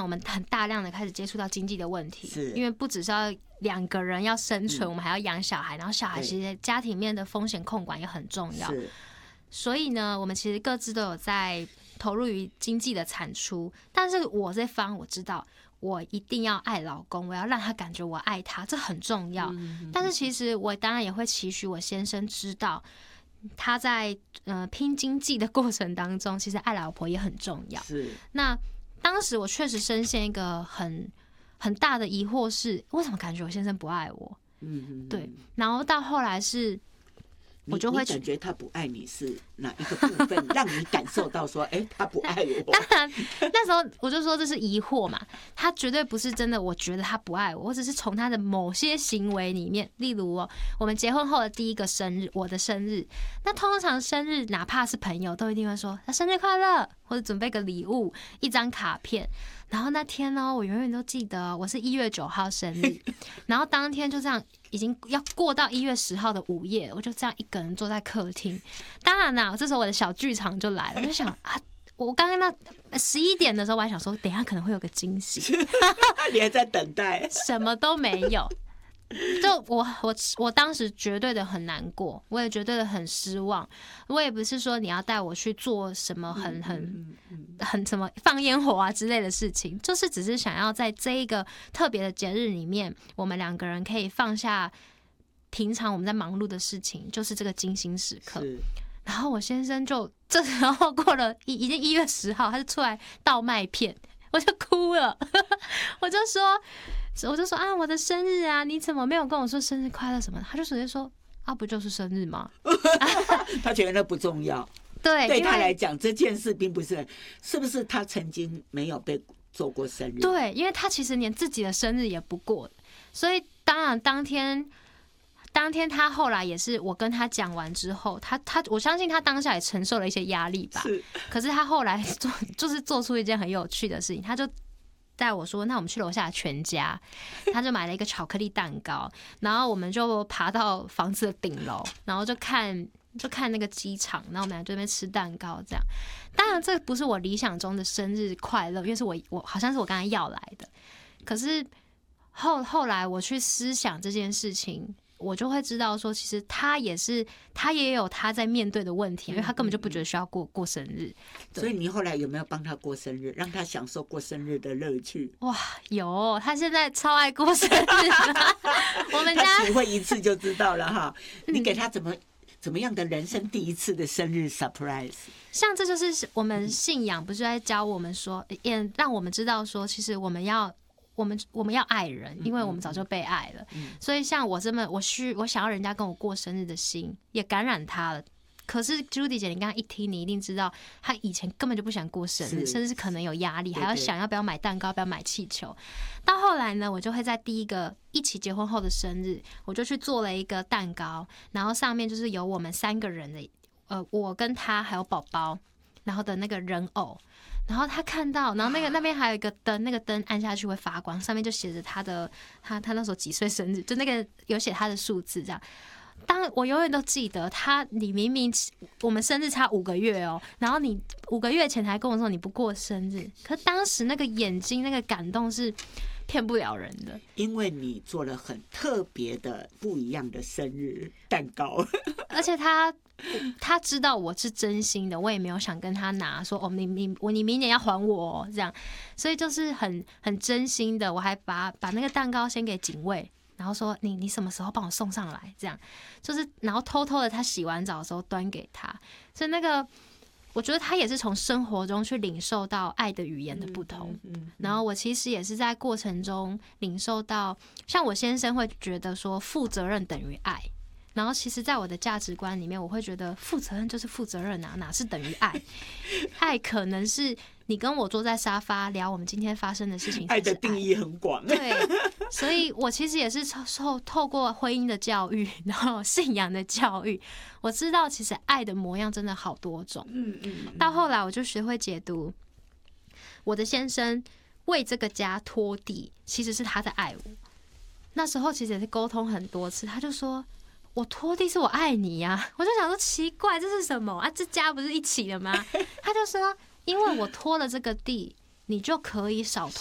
我们很大量的开始接触到经济的问题，因为不只是要2个人要生存，我们还要养小孩，然后小孩其实家庭面的风险控管也很重要。所以呢，我们其实各自都有在投入于经济的产出，但是我这方我知道，我一定要爱老公，我要让他感觉我爱他，这很重要。但是其实我当然也会期许我先生知道，他在拼经济的过程当中，其实爱老婆也很重要。那当时我确实深陷一个很大的疑惑是，为什么感觉我先生不爱我？对。然后到后来是，我就会感觉他不爱你是哪一个部分让你感受到说，他不爱我？ 当然，那时候我就说这是疑惑嘛，他绝对不是真的，我觉得他不爱我，我只是从他的某些行为里面，例如我们结婚后的第一个生日，我的生日，那通常生日哪怕是朋友都一定会说他生日快乐，或者准备个礼物，一张卡片。然后那天呢，我永远都记得我是1月9号生日，然后当天就这样已经要过到1月10号的午夜，我就这样一个人坐在客厅。当然啦，这时候我的小剧场就来了，我就想啊，我刚刚那11点的时候，我还想说，等一下可能会有个惊喜， 你还在等待， 什么都没有。就我当时绝对的很难过，我也绝对的很失望。我也不是说你要带我去做什么很什么放烟火啊之类的事情，就是只是想要在这一个特别的节日里面，我们2个人可以放下平常我们在忙碌的事情，就是这个精心时刻。然后我先生就这时候过了已经1月10号，他就出来倒麦片，我就哭了，我就说啊，我的生日啊，你怎么没有跟我说生日快乐什么的？他就直接说啊，不就是生日吗？ 他觉得那不重要。对他来讲，这件事并不是，是不是他曾经没有被做过生日？ 对，因为他其实连自己的生日也不过，所以当然当天他后来也是我跟他讲完之后，我相信他当下也承受了一些压力吧。可是他后来就是做出一件很有趣的事情，他就带我说，那我们去楼下的全家，他就买了一个巧克力蛋糕，然后我们就爬到房子的顶楼，然后就看那个机场，然后我们俩就在那边吃蛋糕这样。当然这不是我理想中的生日快乐，因为是我好像是我刚才要来的。可是后来我去思想这件事情，我就会知道说，其实他也有他在面对的问题，因为他根本就不觉得需要过生日。 所以你后来有没有帮他过生日，让他享受过生日的乐趣？ 哇，有，他现在超爱过生日我们家他体会一次就知道了哈。你给他怎么样的人生第一次的生日 surprise？ 像这就是我们信仰不是在教我们说，也让我们知道说，其实我们要爱人，因为我们早就被爱了。所以像我我想要人家跟我过生日的心，也感染他了。可是 Judy 姐，你刚刚一听，你一定知道，她以前根本就不想过生日，甚至是可能有压力，还要想要不要买蛋糕，要不要买气球。到后来呢，我就会在第一个一起结婚后的生日，我就去做了一个蛋糕，然后上面就是有我们3个人的，我跟他还有宝宝，然后的那个人偶。然后他看到，然后那边还有一个灯，那个灯按下去会发光，上面就写着他那时候几岁生日，就那个有写他的数字这样。我永远都记得你明明我们生日差5个月哦，然后你5个月前才跟我说你不过生日，可当时那个眼睛那个感动是骗不了人的，因为你做了很特别的不一样的生日蛋糕而且他知道我是真心的，我也没有想跟他拿说你明年要还我这样，所以就是很真心的，我还把那个蛋糕先给警卫，然后说你什么时候帮我送上来，这样就是然后偷偷的他洗完澡的时候端给他，所以那个我觉得他也是从生活中去领受到爱的语言的不同，然后我其实也是在过程中领受到，像我先生会觉得说负责任等于爱，然后其实在我的价值观里面，我会觉得负责任就是负责任啊，哪是等于爱？爱可能是你跟我坐在沙发聊我们今天发生的事情， 爱的定义很广。 对，所以我其实也是透过婚姻的教育，然后信仰的教育，我知道其实爱的模样真的好多种。到后来我就学会解读，我的先生为这个家拖地，其实是他在爱我。那时候其实也是沟通很多次，他就说我拖地是我爱你呀，我就想说奇怪这是什么啊？这家不是一起的吗？他就说因为我拖了这个地，你就可以少